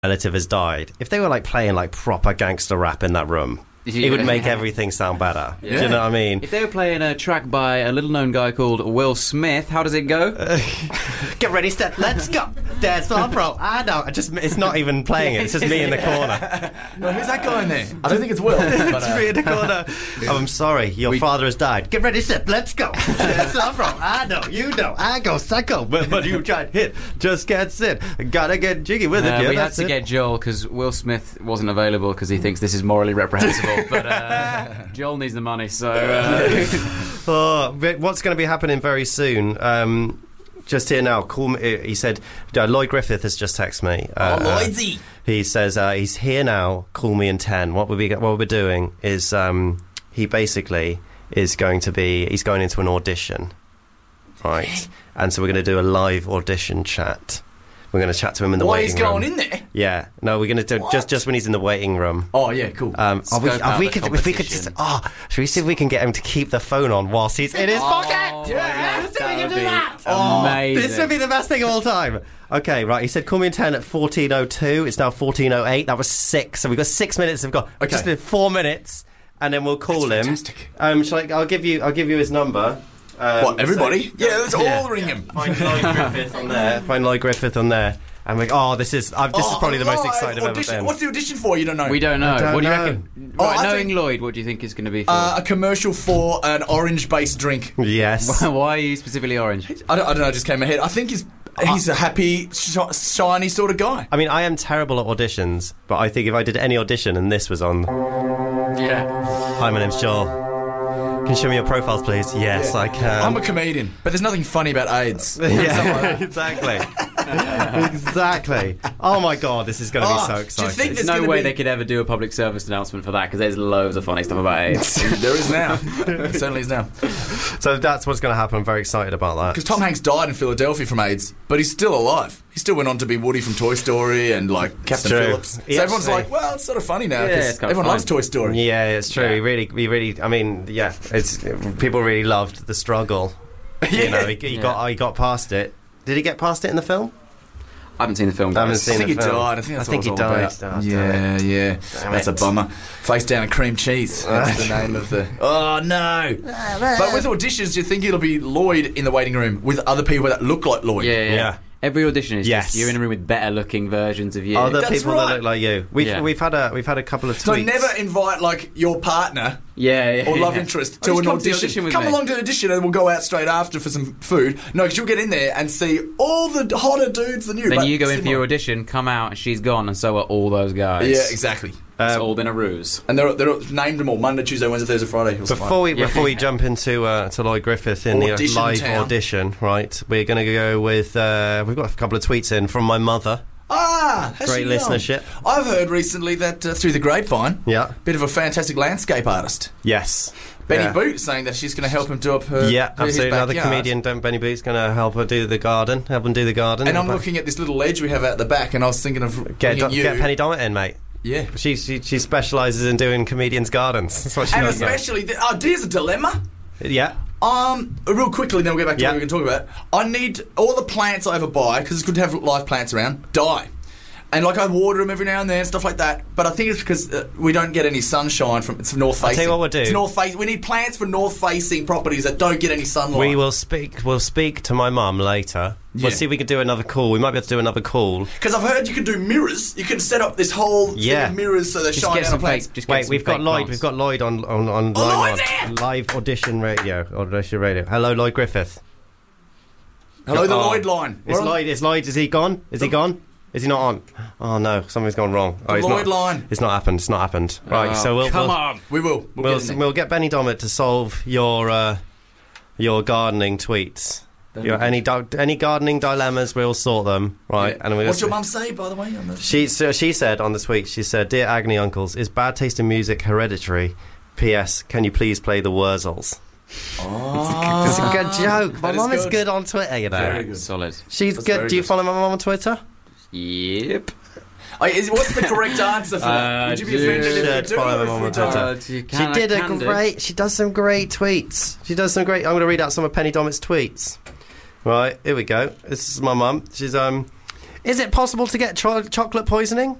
relative has died, if they were like playing like proper gangster rap in that room, it would make everything sound better. Yeah. Do you know what I mean? If they were playing a track by a little-known guy called Will Smith, how does it go? Get ready, set, let's go. There's my bro. I know. It's not even playing it. It's just me in the corner. Well, who's that guy in there? I don't think it's Will. It's me in the corner. Oh, I'm sorry. Your father has died. Get ready, set, let's go. There's my bro. I know. You know. I go psycho. But you try to hit. Just can't sit. Gotta get jiggy with it. We had to get Joel because Will Smith wasn't available because he thinks this is morally reprehensible. But Joel needs the money, so... what's going to be happening very soon? Just here now, call me. He said, Lloyd Griffith has just texted me. Lloydsy! He says, he's here now, call me in 10. What we're doing is, he basically is going to be... He's going into an audition, right? And so we're going to do a live audition chat. We're going to chat to him in the waiting room. While he's going in there? Yeah. No, we're going to do just when he's in the waiting room. Oh, yeah, cool. Should we see if we can get him to keep the phone on whilst he's in his pocket? Yeah, that we can would do be that. amazing. This would be the best thing of all time. Okay, right. He said, call me in 10 at 14:02. It's now 14:08. That was 6. So we've got 6 minutes. We've got just 4 minutes, and then we'll call him. Fantastic. I'll give you his number. What, everybody? Let's all ring him. Find Lloyd Griffith on there. And this is probably the most excited I've ever been. What's the audition for? You don't know. We don't know. What do you reckon? Knowing think, Lloyd, what do you think is going to be for? A commercial for an orange-based drink. Yes. Why are you specifically orange? I don't know. It just came in my head. I think he's a happy, shiny sort of guy. I mean, I am terrible at auditions, but I think if I did any audition and this was on... Yeah. Hi, my name's Joel. Can you show me your profiles, please? Yes, I can. I'm a comedian, but there's nothing funny about AIDS. Yeah, exactly. Exactly. Oh my God, this is going to be so exciting. Do you think there's no way they could ever do a public service announcement for that because there's loads of funny stuff about AIDS. There is now. There certainly is now. So that's what's going to happen. I'm very excited about that. Because Tom Hanks died in Philadelphia from AIDS, but he's still alive. He still went on to be Woody from Toy Story and like Captain Phillips. So everyone's like, well, it's sort of funny now because everyone loves Toy Story. Yeah, it's true. Yeah. He really. I mean, yeah, people really loved the struggle. You know, he got past it. Did he get past it in the film? I haven't seen the film. I think he died. I think he died. Yeah. That's a bummer. Face down and cream cheese. That's the name of the... Oh, no. But with auditions, do you think it'll be Lloyd in the waiting room with other people that look like Lloyd? Yeah. Every audition is just you're in a room with better looking versions of you. Other people that look like you. We've had a couple of tweets. So never invite like your partner or love interest to an audition. Come along to the audition and we'll go out straight after for some food. No, because you'll get in there and see all the hotter dudes than you. Then you go in for your audition, come out and she's gone, and so are all those guys. Yeah, exactly. It's all been a ruse. And they're named them all Monday, Tuesday, Wednesday, Thursday, Friday. Before we jump into to Lloyd Griffith in the live audition, right? We're going to go with we've got a couple of tweets in from my mother. Great listenership. I've heard recently that through the grapevine, bit of a fantastic landscape artist. Yes. Benny Boot saying that she's going to help him do up her absolutely. Another comedian, Benny Boot's going to help him do the garden. And I'm looking at this little ledge we have out the back, and I was thinking of get Penny Dommett in, mate. Yeah, she specialises in doing comedians' gardens. That's what she does. And especially, here's a dilemma. Yeah. Real quickly, then we'll get back to what we can talk about. I need all the plants I ever buy, because it's good to have live plants around, die. And like I water them every now and then, stuff like that. But I think it's because we don't get any sunshine from it's north facing. I'll tell you what we'll do. It's north facing. We need plants for north facing properties that don't get any sunlight. We'll speak to my mum later. Yeah. We'll see if we can do another call. We might be able to do another call. Because I've heard you can do mirrors. You can set up this whole thing of mirrors so they shine out of plants. Wait, we've got Lloyd. We've got Lloyd on live audition radio. Hello, Lloyd Griffith. Hello, the Lloyd line. Is Lloyd? Is he gone? Is he gone? Is he not on? Oh no, something's gone wrong. Lloyd line. It's not happened. Right, so we'll get Benny Dommett to solve your gardening tweets. Any gardening dilemmas, we'll sort them. Right. Yeah. And what's your mum say, by the way? She said on the tweet. She said, "Dear Agony Uncles, is bad taste in music hereditary? P.S. Can you please play the Wurzels?" It's a good joke. My mum is good on Twitter, you know. Very good. Solid. She's good. Do you follow my mum on Twitter? Yep. What's the correct answer for that? Would you be offended if you follow my mum on Twitter? She does some great tweets. I'm going to read out some of Penny Dommett's tweets. Right, here we go. This is my mum. She's Is it possible to get chocolate poisoning?